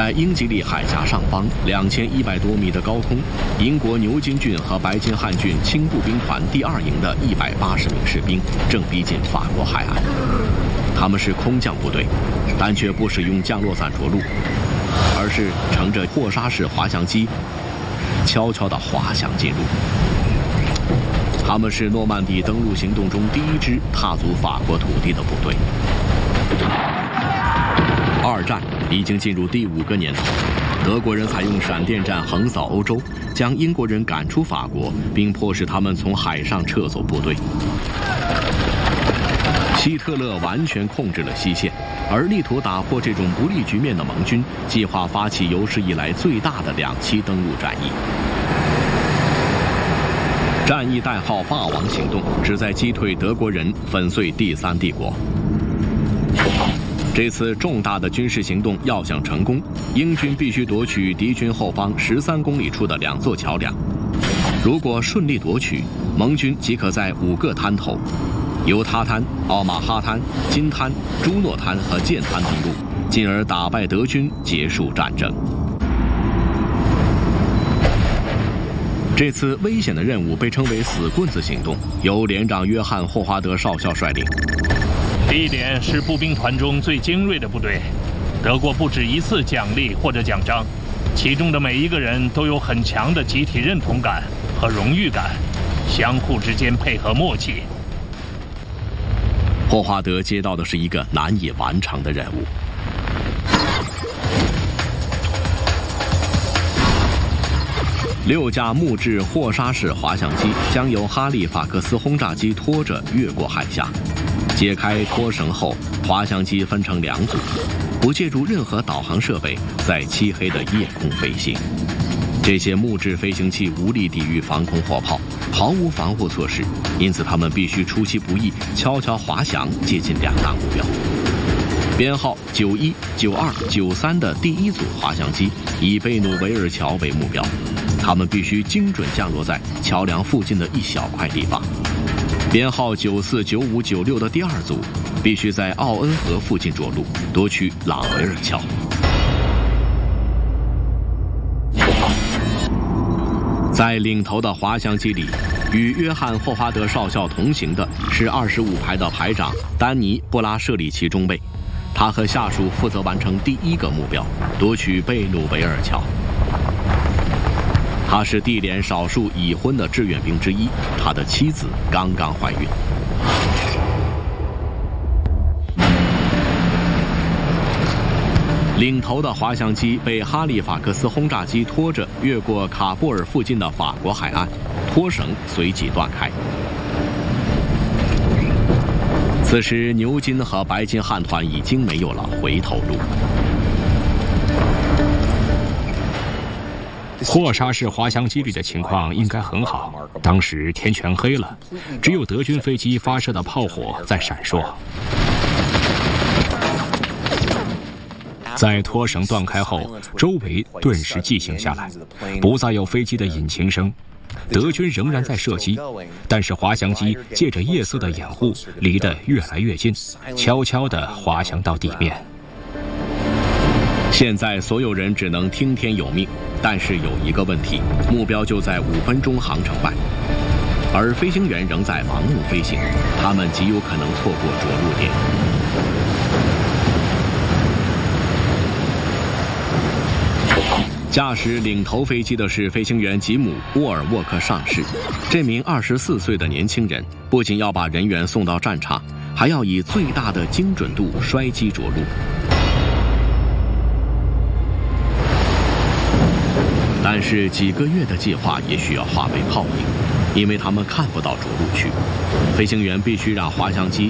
在英吉利海峡上方2100多米的高空，英国牛津郡和白金汉郡轻步兵团第2营的180名士兵正逼近法国海岸。他们是空降部队，但却不使用降落伞着陆，而是乘着霍沙式滑翔机悄悄地滑翔进入。他们是诺曼底登陆行动中第一支踏足法国土地的部队。二战已经进入第5个年头，德国人采用闪电战横扫欧洲，将英国人赶出法国，并迫使他们从海上撤走部队。希特勒完全控制了西线，而力图打破这种不利局面的盟军计划发起有史以来最大的2栖登陆战役。战役代号“霸王行动”，旨在击退德国人，粉碎第3帝国。这次重大的军事行动要想成功，英军必须夺取敌军后方13公里处的2座桥梁。如果顺利夺取，盟军即可在5个滩头——犹他滩、奥马哈滩、金滩、朱诺滩和剑滩登陆，进而打败德军，结束战争。这次危险的任务被称为“死棍子行动”，由连长约翰·霍华德少校率领。 地点是步兵团中最精锐的部队，得过不止1次奖励或者奖章，其中的每一个人都有很强的集体认同感和荣誉感，相互之间配合默契。 霍华德接到的是一个难以完成的任务。6架木质霍沙式滑翔机将由哈利法克斯轰炸机拖着越过海峡。解开拖绳后，滑翔机分成2组，不借助任何导航设备，在漆黑的夜空飞行。这些木质飞行器无力抵御防空火炮，毫无防护措施，因此他们必须出其不意，悄悄滑翔接近2大目标。编号91、92、93的第1组滑翔机以贝努维尔桥为目标，他们必须精准降落在桥梁附近的一小块地方。编号94、95、96的第2组必须在奥恩河附近着陆，夺取朗维尔桥。在领头的滑翔机里，与约翰·霍华德少校同行的是25排的排长丹尼·布拉舍里奇中尉，他和下属负责完成第1个目标，夺取贝努维尔桥。他是地连少数已婚的志愿兵之一，他的妻子刚刚怀孕。领头的滑翔机被哈利法克斯轰炸机拖着越过卡布尔附近的法国海岸，拖绳随即断开。此时，牛津和白金汉团已经没有了回头路。 霍沙式滑翔机里的情况应该很好，当时天全黑了，只有德军飞机发射的炮火在闪烁。在拖绳断开后，周围顿时寂静下来，不再有飞机的引擎声。德军仍然在射击，但是滑翔机借着夜色的掩护，离得越来越近，悄悄地滑翔到地面。 现在所有人只能听天由命，但是有一个问题，目标就在5分钟航程外，而飞行员仍在盲目飞行，他们极有可能错过着陆点。驾驶领头飞机的是飞行员吉姆·沃尔沃克上士。这名24岁的年轻人不仅要把人员送到战场，还要以最大的精准度摔机着陆。但是几个月的计划也需要化为泡影，因为他们看不到着陆区。飞行员必须让滑翔机